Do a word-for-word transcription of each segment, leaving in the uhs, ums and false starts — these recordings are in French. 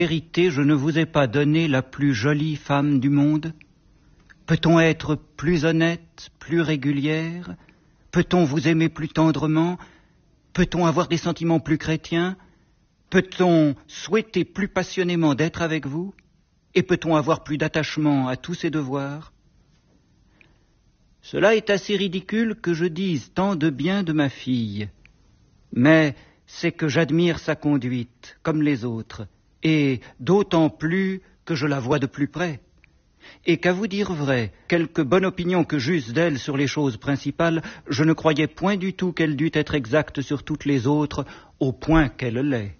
vérité, je ne vous ai pas donné la plus jolie femme du monde? Peut-on être plus honnête, plus régulière? Peut-on vous aimer plus tendrement? Peut-on avoir des sentiments plus chrétiens? Peut-on souhaiter plus passionnément d'être avec vous? Et peut-on avoir plus d'attachement à tous ses devoirs? Cela est assez ridicule que je dise tant de bien de ma fille, mais c'est que j'admire sa conduite, comme les autres, et d'autant plus que je la vois de plus près. Et qu'à vous dire vrai, quelque bonne opinion que j'eusse d'elle sur les choses principales, je ne croyais point du tout qu'elle dût être exacte sur toutes les autres, au point qu'elle l'est.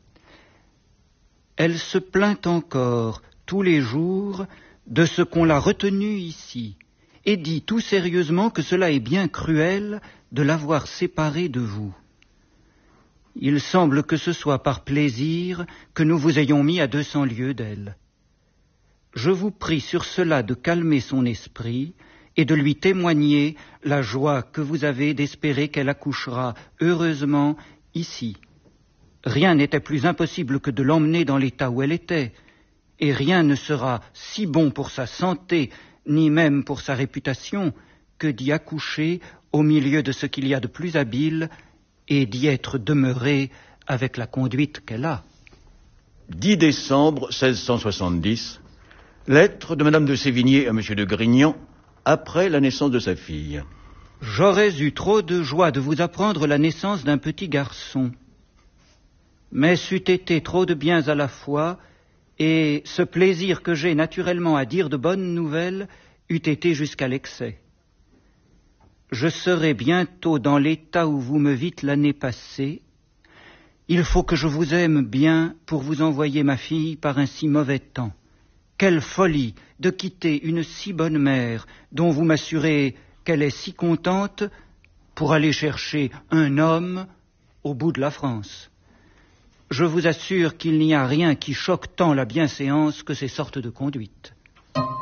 Elle se plaint encore, tous les jours, de ce qu'on l'a retenue ici, et dit tout sérieusement que cela est bien cruel de l'avoir séparée de vous. Il semble que ce soit par plaisir que nous vous ayons mis à deux cents lieues d'elle. Je vous prie sur cela de calmer son esprit et de lui témoigner la joie que vous avez d'espérer qu'elle accouchera heureusement ici. Rien n'était plus impossible que de l'emmener dans l'état où elle était, et rien ne sera si bon pour sa santé, ni même pour sa réputation, que d'y accoucher au milieu de ce qu'il y a de plus habile et d'y être demeuré avec la conduite qu'elle a. dix décembre seize cent soixante-dix, lettre de Madame de Sévigné à Monsieur de Grignan, après la naissance de sa fille. J'aurais eu trop de joie de vous apprendre la naissance d'un petit garçon, mais c'eût été trop de biens à la fois, et ce plaisir que j'ai naturellement à dire de bonnes nouvelles eût été jusqu'à l'excès. Je serai bientôt dans l'état où vous me vîtes l'année passée. Il faut que je vous aime bien pour vous envoyer ma fille par un si mauvais temps. Quelle folie de quitter une si bonne mère, dont vous m'assurez qu'elle est si contente, pour aller chercher un homme au bout de la France. Je vous assure qu'il n'y a rien qui choque tant la bienséance que ces sortes de conduites.